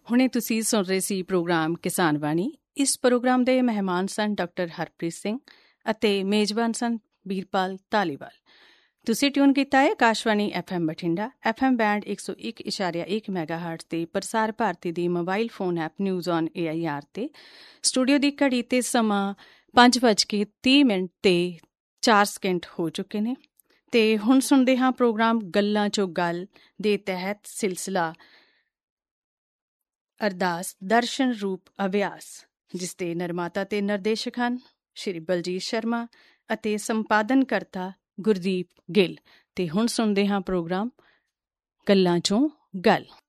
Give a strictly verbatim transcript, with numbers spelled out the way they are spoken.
ਹੁਣੇ ਤੁਸੀਂ ਸੁਣ ਰਹੇ ਸੀ ਪ੍ਰੋਗਰਾਮ ਕਿਸਾਨ ਬਾਣੀ। ਇਸ ਪ੍ਰੋਗਰਾਮ ਦੇ ਮਹਿਮਾਨ ਸਨ ਡਾਕਟਰ ਹਰਪ੍ਰੀਤ ਸਿੰਘ ਅਤੇ ਮੇਜ਼ਬਾਨ ਸਨ ਵੀਰਪਾਲ ਧਾਲੀਵਾਲ। ਤੁਸੀਂ ਟਿਊਨ ਕੀਤਾ ਹੈ Akashvani F M Bathinda, F M band ਇੱਕ ਸੌ ਇੱਕ ਇਸ਼ਾਰਿਆ ਇੱਕ ਮੈਗਾ ਹਰਟਜ਼ ਤੇ ਪ੍ਰਸਾਰ ਭਾਰਤੀ ਦੀ mobile phone app news on A I R ਤੇ। ਸਟੂਡੀਓ ਦੀ ਘੜੀ ਤੇ ਸਮਾਂ ਪੰਜ ਵੱਜ ਕੇ ਤੀਹ ਮਿੰਟ ਤੇ ਚਾਰ ਸਕਿੰਟ ਹੋ ਚੁੱਕੇ ਨੇ ਤੇ ਹੁਣ ਸੁਣਦੇ ਹਾਂ ਪ੍ਰੋਗਰਾਮ ਗੱਲਾਂ ਚੋਂ ਗੱਲ ਦੇ ਤਹਿਤ ਸਿਲਸਿਲਾ ਅਰਦਾਸ ਦਰਸ਼ਨ ਰੂਪ ਅਭਿਆਸ, ਜਿਸ ਦੇ ਨਿਰਮਾਤਾ ਤੇ ਨਿਰਦੇਸ਼ਕ ਹਨ ਸ਼੍ਰੀ ਬਲਜੀਤ ਸ਼ਰਮਾ ਅਤੇ ਸੰਪਾਦਨ ਕਰਤਾ ਗੁਰਦੀਪ ਗਿੱਲ। ਤੇ ਹੁਣ ਸੁਣਦੇ ਹਾਂ ਪ੍ਰੋਗਰਾਮ ਗੱਲਾਂ ਚੋਂ ਗੱਲ।